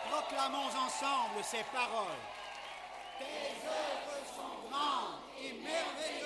Proclamons ensemble ces paroles. Tes œuvres sont grandes et merveilleuses.